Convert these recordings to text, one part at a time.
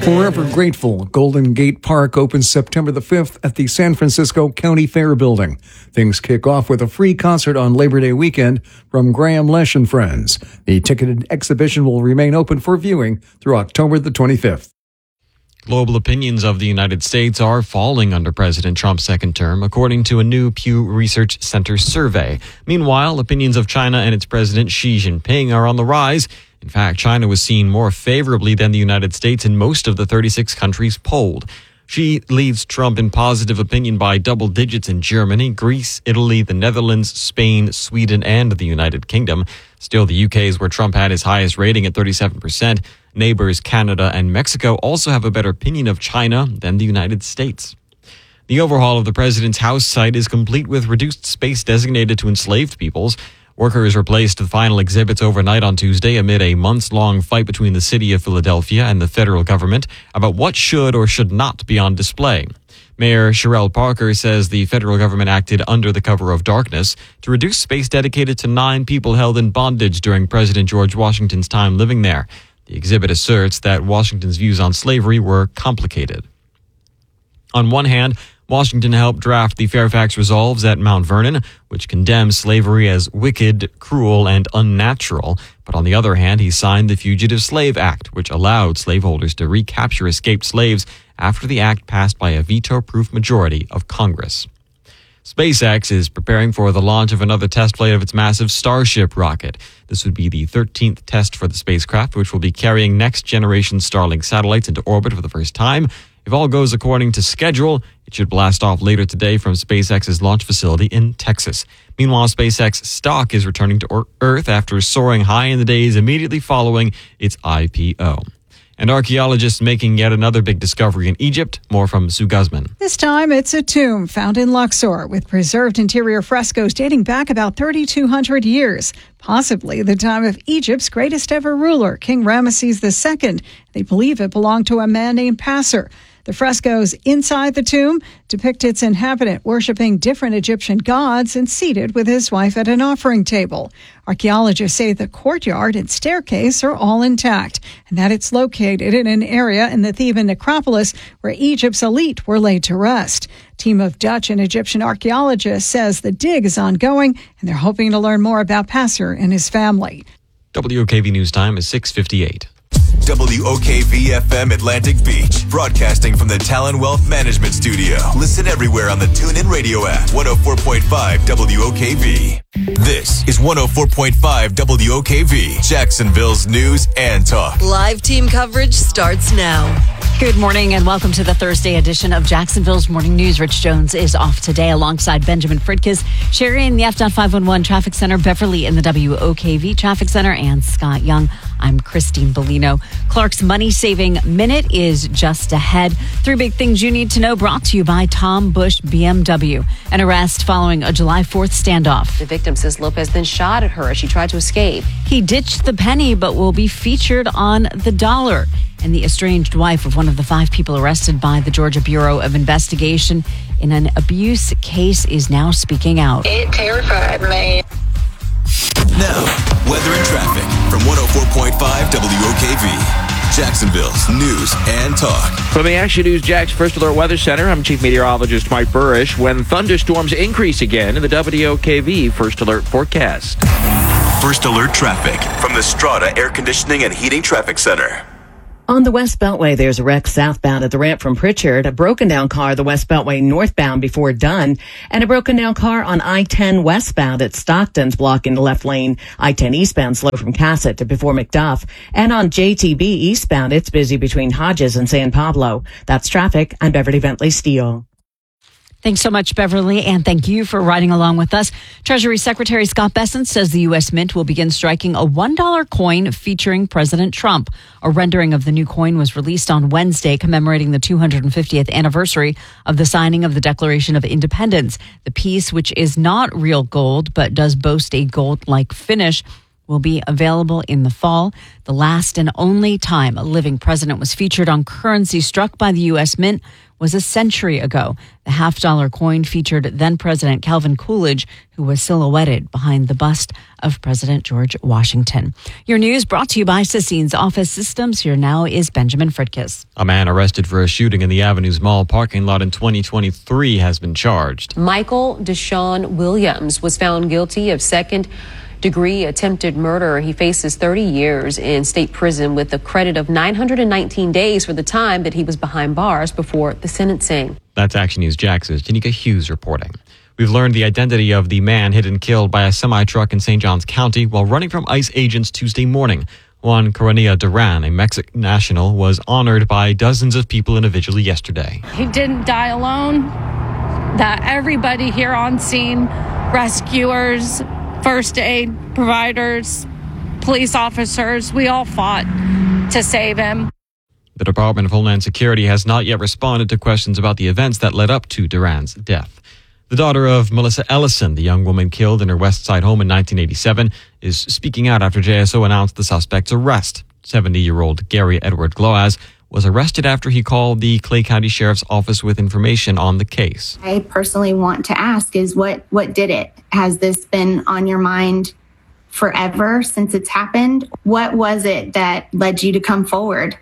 Forever Grateful Golden Gate Park opens September the 5th at the San Francisco County Fair Building. Things kick off with a free concert on Labor Day weekend from Graham Lesh and Friends. The ticketed exhibition will remain open for viewing through October the 25th. Global opinions of the United States are falling under President Trump's second term, according to a new Pew Research Center survey. Meanwhile, opinions of China and its president Xi Jinping are on the rise. In fact, China was seen more favorably than the United States in most of the 36 countries polled. Xi leads Trump in positive opinion by double digits in Germany, Greece, Italy, the Netherlands, Spain, Sweden, and the United Kingdom. Still, the UK is where Trump had his highest rating at 37%. Neighbors Canada and Mexico also have a better opinion of China than the United States. The overhaul of the president's house site is complete with reduced space designated to enslaved peoples. Workers replaced the final exhibits overnight on Tuesday amid a months-long fight between the city of Philadelphia and the federal government about what should or should not be on display. Mayor Sherelle Parker says the federal government acted under the cover of darkness to reduce space dedicated to 9 people held in bondage during President George Washington's time living there. The exhibit asserts that Washington's views on slavery were complicated. On one hand, Washington helped draft the Fairfax Resolves at Mount Vernon, which condemns slavery as wicked, cruel, and unnatural. But on the other hand, he signed the Fugitive Slave Act, which allowed slaveholders to recapture escaped slaves after the act passed by a veto-proof majority of Congress. SpaceX is preparing for the launch of another test flight of its massive Starship rocket. This would be the 13th test for the spacecraft, which will be carrying next-generation Starlink satellites into orbit for the first time. If all goes according to schedule, it should blast off later today from SpaceX's launch facility in Texas. Meanwhile, SpaceX stock is returning to Earth after soaring high in the days immediately following its IPO. And archaeologists making yet another big discovery in Egypt. More from Sue Guzman. This time it's a tomb found in Luxor with preserved interior frescoes dating back about 3,200 years, possibly the time of Egypt's greatest ever ruler, King Ramesses II. They believe it belonged to a man named Passer. The frescoes inside the tomb depict its inhabitant worshiping different Egyptian gods and seated with his wife at an offering table. Archaeologists say the courtyard and staircase are all intact and that it's located in an area in the Theban necropolis where Egypt's elite were laid to rest. A team of Dutch and Egyptian archaeologists says the dig is ongoing and they're hoping to learn more about Passer and his family. WOKV News Time is 6:58. WOKV-FM Atlantic Beach, broadcasting from the Talon Wealth Management Studio. Listen everywhere on the TuneIn Radio app. 104.5 WOKV. This is 104.5 WOKV, Jacksonville's news and talk. Live team coverage starts now. Good morning and welcome to the Thursday edition of Jacksonville's Morning News. Rich Jones is off today alongside Benjamin Fritkiss, Sherry in the F.511 Traffic Center, Beverly in the WOKV Traffic Center, and Scott Young. I'm Christine Bellino. Clark's Money Saving Minute is just ahead. 3 big things you need to know, brought to you by Tom Bush BMW. An arrest following a July 4th standoff. The victim says Lopez then shot at her as she tried to escape. He ditched the penny but will be featured on the dollar. And the estranged wife of one of the 5 people arrested by the Georgia Bureau of Investigation in an abuse case is now speaking out. It terrified me. Now, weather and traffic from 104.5 WOKV, Jacksonville's news and talk. From the Action News Jax First Alert Weather Center, I'm Chief Meteorologist Mike Burrish. When thunderstorms increase again in the WOKV First Alert forecast. First Alert traffic from the Strata Air Conditioning and Heating Traffic Center. On the West Beltway, there's a wreck southbound at the ramp from Pritchard, a broken down car the West Beltway northbound before Dunn, and a broken down car on I-10 westbound at Stockton's blocking the left lane. I-10 eastbound slow from Cassett to before McDuff. And on JTB eastbound, it's busy between Hodges and San Pablo. That's traffic. I'm Beverly Bentley Steele. Thanks so much, Beverly, and thank you for riding along with us. Treasury Secretary Scott Bessent says the U.S. Mint will begin striking a $1 coin featuring President Trump. A rendering of the new coin was released on Wednesday, commemorating the 250th anniversary of the signing of the Declaration of Independence. The piece, which is not real gold but does boast a gold-like finish, will be available in the fall. The last and only time a living president was featured on currency struck by the U.S. Mint was a century ago. The $50 coin featured then-President Calvin Coolidge, who was silhouetted behind the bust of President George Washington. Your news brought to you by Sassine's Office Systems. Here now is Benjamin Fritkiss. A man arrested for a shooting in the Avenues Mall parking lot in 2023 has been charged. Michael Deshaun Williams was found guilty of second-degree attempted murder. He faces 30 years in state prison with a credit of 919 days for the time that he was behind bars before the sentencing. That's Action News Jax's Janika Hughes reporting. We've learned the identity of the man hit and killed by a semi-truck in St. Johns County while running from ICE agents Tuesday morning. Juan Coronilla Duran, a Mexican national, was honored by dozens of people individually yesterday. He didn't die alone. That everybody here on scene, rescuers, first aid providers, police officers, we all fought to save him. The Department of Homeland Security has not yet responded to questions about the events that led up to Duran's death. The daughter of Melissa Ellison, the young woman killed in her West Side home in 1987, is speaking out after JSO announced the suspect's arrest. 70-year-old Gary Edward Gloaz was arrested after he called the Clay County Sheriff's Office with information on the case. I personally want to ask is what did it? Has this been on your mind forever since it's happened? What was it that led you to come forward?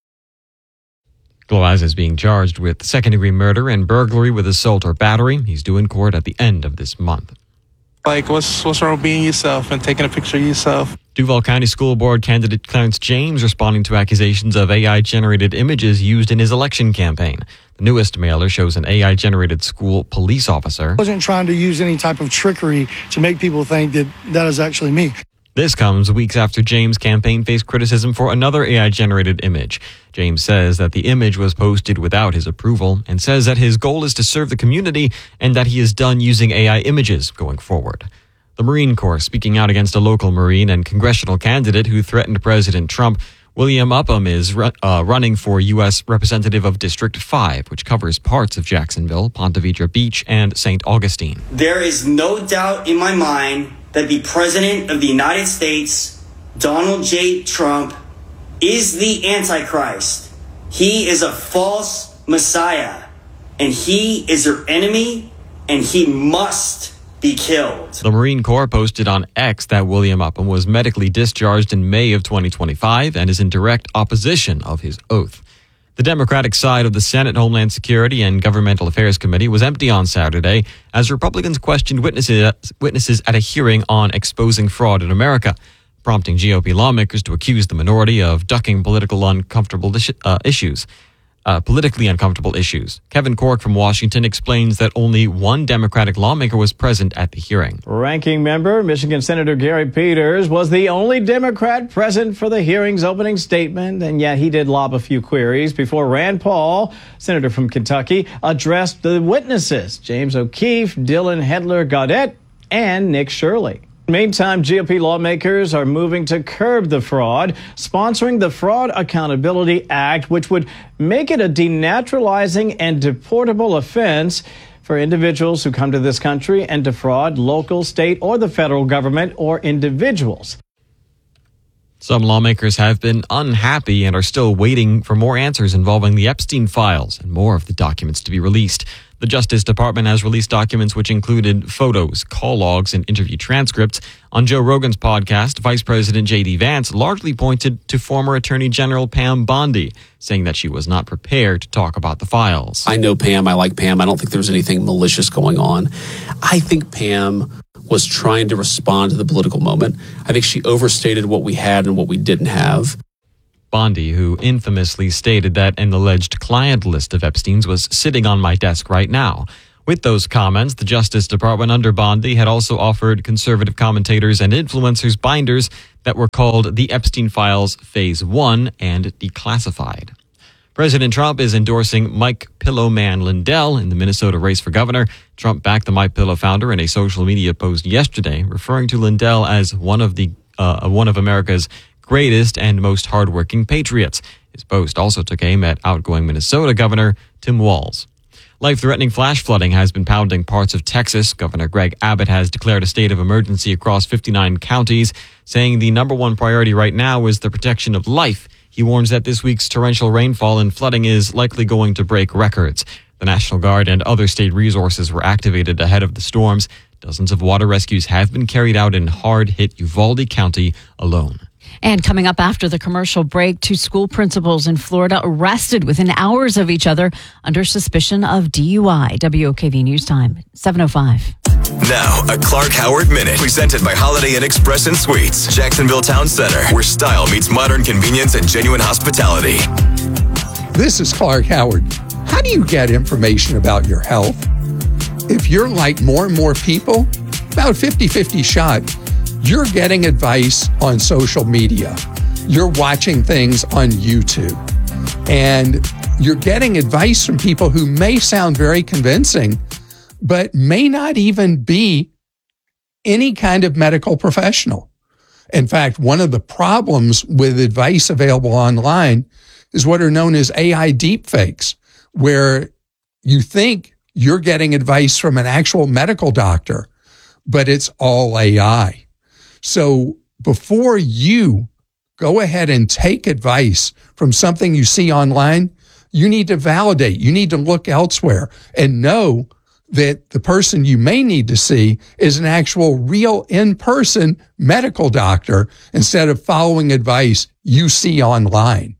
Gloaz is being charged with second-degree murder and burglary with assault or battery. He's due in court at the end of this month. Like, what's wrong with being yourself and taking a picture of yourself? Duval County School Board candidate Clarence James responding to accusations of AI-generated images used in his election campaign. The newest mailer shows an AI-generated school police officer. I wasn't trying to use any type of trickery to make people think that is actually me. This comes weeks after James' campaign faced criticism for another AI-generated image. James says that the image was posted without his approval and says that his goal is to serve the community and that he is done using AI images going forward. The Marine Corps speaking out against a local Marine and congressional candidate who threatened President Trump. William Upham is running for U.S. Representative of District 5, which covers parts of Jacksonville, Ponte Vedra Beach, and St. Augustine. There is no doubt in my mind that the President of the United States, Donald J. Trump, is the Antichrist. He is a false Messiah, and he is your enemy, and he must be killed. The Marine Corps posted on X that William Upham was medically discharged in May of 2025 and is in direct opposition of his oath. The Democratic side of the Senate Homeland Security and Governmental Affairs Committee was empty on Saturday as Republicans questioned witnesses at a hearing on exposing fraud in America, prompting GOP lawmakers to accuse the minority of ducking politically uncomfortable issues. Kevin Corke from Washington explains that only one Democratic lawmaker was present at the hearing. Ranking member, Michigan Senator Gary Peters, was the only Democrat present for the hearing's opening statement, and yet he did lob a few queries before Rand Paul, senator from Kentucky, addressed the witnesses, James O'Keefe, Dylan Hedler-Gaudet, and Nick Shirley. Meantime, GOP lawmakers are moving to curb the fraud, sponsoring the Fraud Accountability Act, which would make it a denaturalizing and deportable offense for individuals who come to this country and defraud local, state, or the federal government or individuals. Some lawmakers have been unhappy and are still waiting for more answers involving the Epstein files and more of the documents to be released. The Justice Department has released documents which included photos, call logs, and interview transcripts. On Joe Rogan's podcast, Vice President J.D. Vance largely pointed to former Attorney General Pam Bondi, saying that she was not prepared to talk about the files. I know Pam. I like Pam. I don't think there was anything malicious going on. I think Pam was trying to respond to the political moment. I think she overstated what we had and what we didn't have. Bondi, who infamously stated that an alleged client list of Epstein's was sitting on my desk right now. With those comments, the Justice Department under Bondi had also offered conservative commentators and influencers binders that were called the Epstein Files Phase 1 and declassified. President Trump is endorsing Mike Pillow Man Lindell in the Minnesota race for governor. Trump backed the My Pillow founder in a social media post yesterday, referring to Lindell as one of America's greatest and most hardworking patriots. His post also took aim at outgoing Minnesota Governor Tim Walz. Life-threatening flash flooding has been pounding parts of Texas. Governor Greg Abbott has declared a state of emergency across 59 counties, saying the number one priority right now is the protection of life. He warns that this week's torrential rainfall and flooding is likely going to break records. The National Guard and other state resources were activated ahead of the storms. Dozens of water rescues have been carried out in hard-hit Uvalde County alone. And coming up after the commercial break, 2 school principals in Florida arrested within hours of each other under suspicion of DUI. WOKV News Time, 7:05. Now, a Clark Howard Minute, presented by Holiday Inn Express and Suites, Jacksonville Town Center, where style meets modern convenience and genuine hospitality. This is Clark Howard. How do you get information about your health? If you're like more and more people, about 50-50 shot, you're getting advice on social media. You're watching things on YouTube. And you're getting advice from people who may sound very convincing, but may not even be any kind of medical professional. In fact, one of the problems with advice available online is what are known as AI deepfakes, where you think you're getting advice from an actual medical doctor, but it's all AI. So before you go ahead and take advice from something you see online, you need to validate. You need to look elsewhere and know that the person you may need to see is an actual real in-person medical doctor instead of following advice you see online.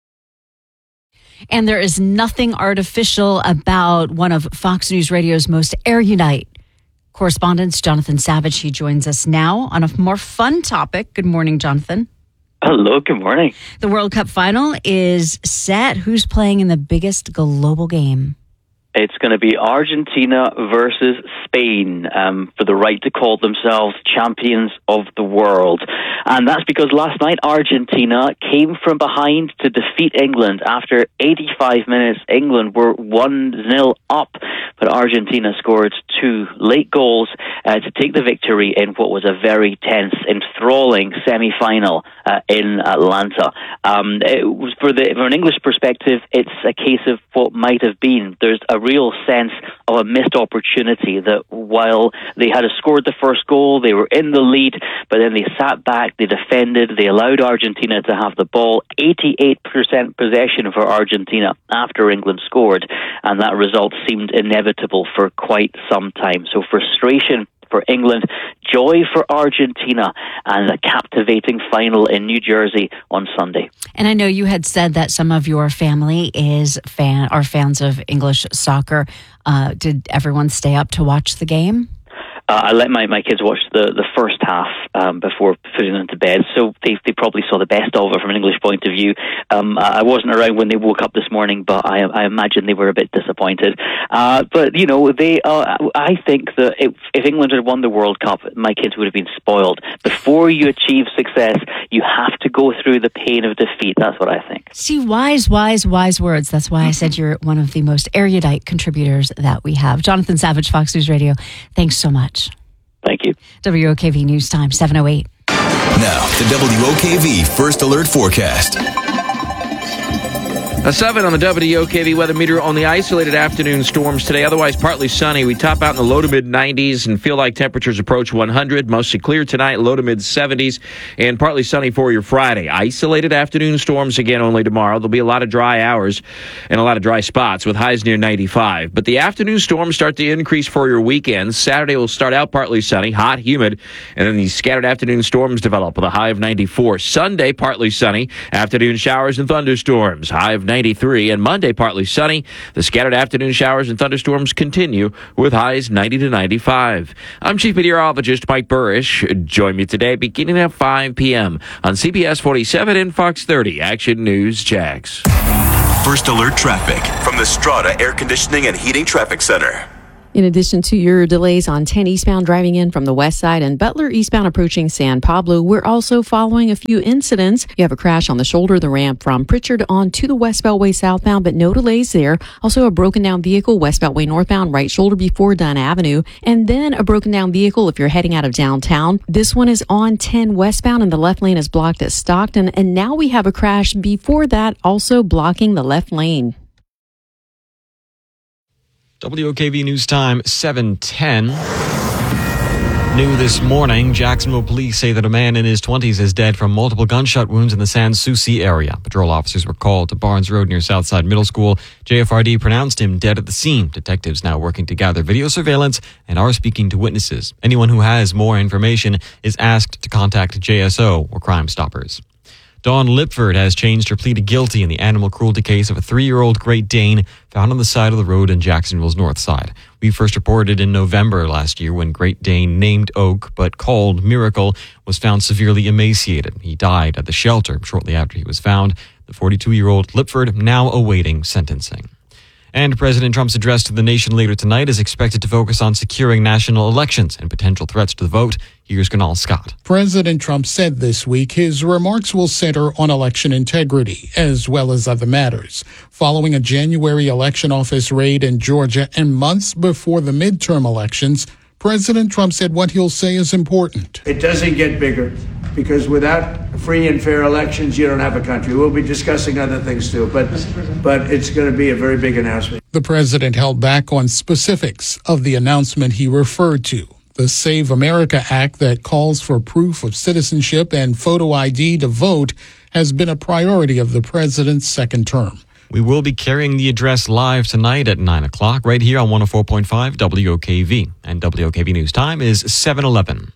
And there is nothing artificial about one of Fox News Radio's most erudite correspondents, Jonathan Savage. He joins us now on a more fun topic. Good morning, Jonathan. Hello, good morning. The World Cup final is set. Who's playing in the biggest global game? It's going to be Argentina versus Spain for the right to call themselves champions of the world. And that's because last night Argentina came from behind to defeat England. After 85 minutes, England were 1-0 up, but Argentina scored 2 late goals to take the victory in what was a very tense, enthralling semi-final in Atlanta. It was from an English perspective, it's a case of what might have been. There's a real sense of a missed opportunity that while they had scored the first goal, they were in the lead, but then they sat back, they defended, they allowed Argentina to have the ball. 88% possession for Argentina after England scored, and that result seemed inevitable for quite some time. So frustration for England, joy for Argentina, and a captivating final in New Jersey on Sunday. And I know you had said that some of your family are fans of English soccer. Did everyone stay up to watch the game? I let my kids watch the first half before putting them to bed, so they probably saw the best of it from an English point of view. I wasn't around when they woke up this morning, but I imagine they were a bit disappointed. But you know, I think that if England had won the World Cup, my kids would have been spoiled. Before you achieve success, you have to go through the pain of defeat. That's what I think. See, wise words. That's why I said you're one of the most erudite contributors that we have. Jonathan Savage, Fox News Radio. Thanks so much. Thank you. WOKV News Time, 7:08. Now, the WOKV First Alert Forecast. A 7 on the WOKV weather meter on the isolated afternoon storms today. Otherwise, partly sunny. We top out in the low to mid 90s and feel like temperatures approach 100. Mostly clear tonight, low to mid 70s, and partly sunny for your Friday. Isolated afternoon storms again only tomorrow. There'll be a lot of dry hours and a lot of dry spots with highs near 95. But the afternoon storms start to increase for your weekend. Saturday will start out partly sunny, hot, humid, and then these scattered afternoon storms develop with a high of 94. Sunday, partly sunny, afternoon showers and thunderstorms, high of 93, and Monday partly sunny. The scattered afternoon showers and thunderstorms continue with highs 90 to 95. I'm Chief Meteorologist Mike Burrish. Join me today beginning at 5 p.m. on CBS 47 and Fox 30 Action News Jax. First Alert Traffic from the Strata Air Conditioning and Heating Traffic Center. In addition to your delays on 10 eastbound driving in from the west side and Butler eastbound approaching San Pablo, we're also following a few incidents. You have a crash on the shoulder of the ramp from Pritchard on to the West Beltway southbound, but no delays there. Also a broken down vehicle, West Beltway northbound, right shoulder before Dunn Avenue. And then a broken down vehicle if you're heading out of downtown. This one is on 10 westbound and the left lane is blocked at Stockton. And now we have a crash before that, also blocking the left lane. WOKV News Time, 7:10. New this morning, Jacksonville police say that a man in his 20s is dead from multiple gunshot wounds in the Sans Souci area. Patrol officers were called to Barnes Road near Southside Middle School. JFRD pronounced him dead at the scene. Detectives now working to gather video surveillance and are speaking to witnesses. Anyone who has more information is asked to contact JSO or Crime Stoppers. Dawn Lipford has changed her plea to guilty in the animal cruelty case of a 3-year-old Great Dane found on the side of the road in Jacksonville's north side. We first reported in November last year when Great Dane, named Oak but called Miracle, was found severely emaciated. He died at the shelter shortly after he was found. The 42-year-old Lipford now awaiting sentencing. And President Trump's address to the nation later tonight is expected to focus on securing national elections and potential threats to the vote. Here's Ganal Scott. President Trump said this week his remarks will center on election integrity as well as other matters. Following a January election office raid in Georgia and months before the midterm elections, President Trump said what he'll say is important. It doesn't get bigger, because without free and fair elections, you don't have a country. We'll be discussing other things too, but it's going to be a very big announcement. The president held back on specifics of the announcement he referred to. The Save America Act that calls for proof of citizenship and photo ID to vote has been a priority of the president's second term. We will be carrying the address live tonight at 9 o'clock right here on 104.5 WOKV. And WOKV News Time is 7:11.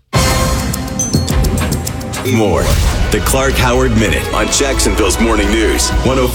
More. The Clark Howard Minute on Jacksonville's Morning News,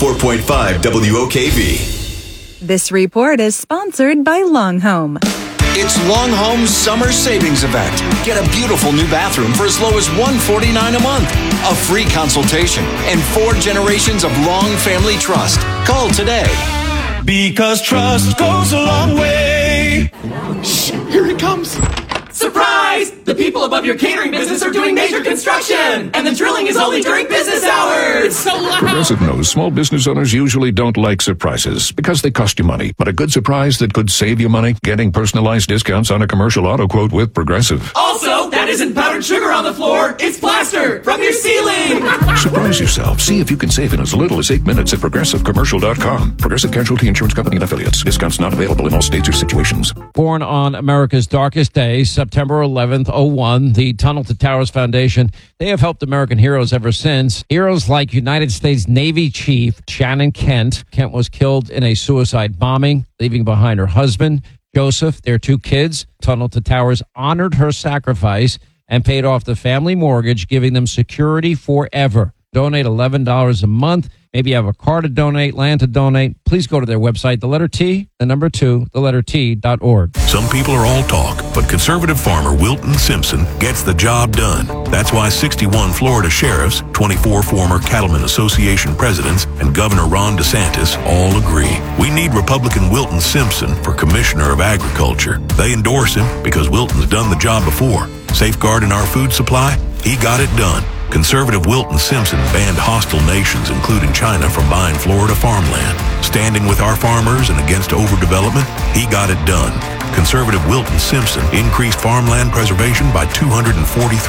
104.5 WOKV. This report is sponsored by Long Home. It's Long Home's summer savings event. Get a beautiful new bathroom for as low as $149 a month. A free consultation and 4 generations of Long family trust. Call today. Because trust goes a long way. Shh, here it comes. Surprise! The people above your catering business are doing major construction, and the drilling is only during business hours. It's so loud. Progressive knows small business owners usually don't like surprises because they cost you money. But a good surprise that could save you money, getting personalized discounts on a commercial auto quote with Progressive. Also, that isn't powdered sugar on the floor. It's plaster from your ceiling. Surprise yourself. See if you can save in as little as 8 minutes at ProgressiveCommercial.com. Progressive Casualty Insurance Company and Affiliates. Discounts not available in all states or situations. Born on America's darkest day, September 11th, 01, the Tunnel to Towers Foundation, they have helped American heroes ever since. Heroes like United States Navy Chief Shannon Kent. Kent was killed in a suicide bombing, leaving behind her husband, Joseph, their 2 kids. Tunnel to Towers honored her sacrifice and paid off the family mortgage, giving them security forever. Donate $11 a month. Maybe you have a car to donate, land to donate. Please go to their website, the letter T, the number 2, the letter T.org. Some people are all talk, but conservative farmer Wilton Simpson gets the job done. That's why 61 Florida sheriffs, 24 former Cattlemen Association presidents, and Governor Ron DeSantis all agree. We need Republican Wilton Simpson for Commissioner of Agriculture. They endorse him because Wilton's done the job before. Safeguarding our food supply, he got it done. Conservative Wilton Simpson banned hostile nations, including China, from buying Florida farmland. Standing with our farmers and against overdevelopment, he got it done. Conservative Wilton Simpson increased farmland preservation by 243%.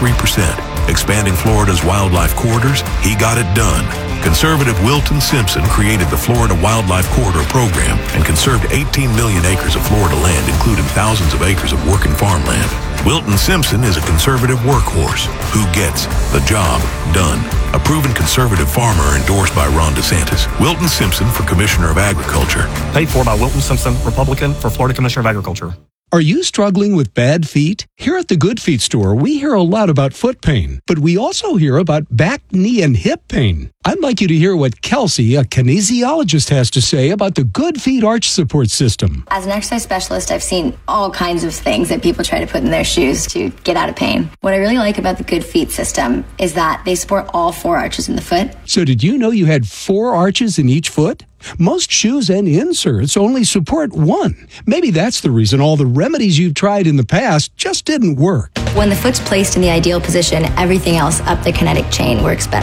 Expanding Florida's wildlife corridors, he got it done. Conservative Wilton Simpson created the Florida Wildlife Corridor Program and conserved 18 million acres of Florida land, including thousands of acres of working farmland. Wilton Simpson is a conservative workhorse who gets the job done. A proven conservative farmer endorsed by Ron DeSantis. Wilton Simpson for Commissioner of Agriculture. Paid for by Wilton Simpson, Republican, for Florida Commissioner of Agriculture. Are you struggling with bad feet? Here at the Good Feet store, we hear a lot about foot pain, but we also hear about back, knee, and hip pain. I'd like you to hear what Kelsey, a kinesiologist, has to say about the Good Feet arch support system. As an exercise specialist, I've seen all kinds of things that people try to put in their shoes to get out of pain. What I really like about the Good Feet system is that they support all 4 arches in the foot. So did you know you had 4 arches in each foot? Most shoes and inserts only support 1. Maybe that's the reason all the remedies you've tried in the past just didn't work. When the foot's placed in the ideal position, everything else up the kinetic chain works better.